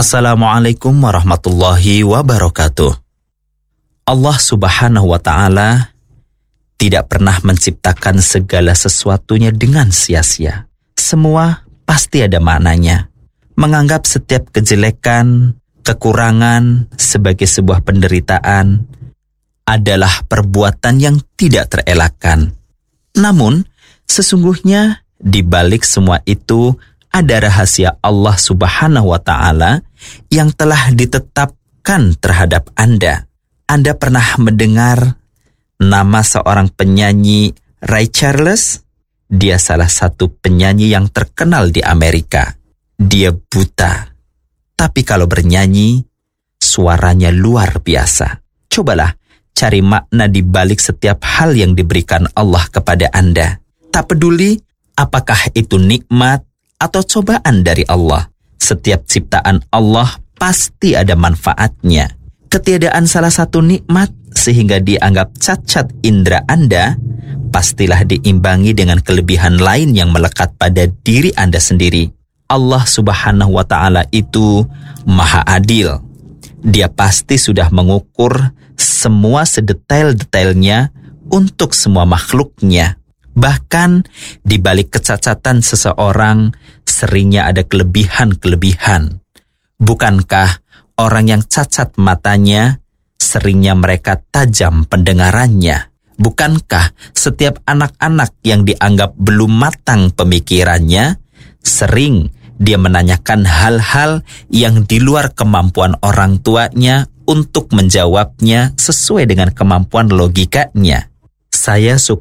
Assalamualaikum warahmatullahi wabarakatuh. Allah Subhanahu wa Ta'ala tidak pernah menciptakan segala sesuatunya dengan sia-sia. Semua pasti ada maknanya. Menganggap setiap kejelekan, kekurangan sebagai sebuah penderitaan adalah perbuatan yang tidak terelakkan. Namun, sesungguhnya di balik semua itu ada rahasia Allah Subhanahu wa Ta'ala yang telah ditetapkan terhadap Anda. Anda pernah mendengar nama seorang penyanyi Ray Charles? Dia salah satu penyanyi yang terkenal di Amerika. Dia buta, tapi kalau bernyanyi, suaranya luar biasa. Cobalah cari makna di balik setiap hal yang diberikan Allah kepada Anda. Tak peduli apakah itu nikmat atau cobaan dari Allah. Setiap ciptaan Allah pasti ada manfaatnya. Ketiadaan salah satu nikmat sehingga dianggap cacat indera Anda, pastilah diimbangi dengan kelebihan lain yang melekat pada diri Anda sendiri. Allah Subhanahu wa Ta'ala itu Maha Adil. Dia pasti sudah mengukur semua sedetail-detailnya untuk semua makhluknya. Bahkan di balik kecacatan seseorang seringnya ada kelebihan-kelebihan. Bukankah orang yang cacat matanya seringnya mereka tajam pendengarannya? Bukankah setiap anak-anak yang dianggap belum matang pemikirannya sering dia menanyakan hal-hal yang di luar kemampuan orang tuanya untuk menjawabnya sesuai dengan kemampuan logikanya? Saya suka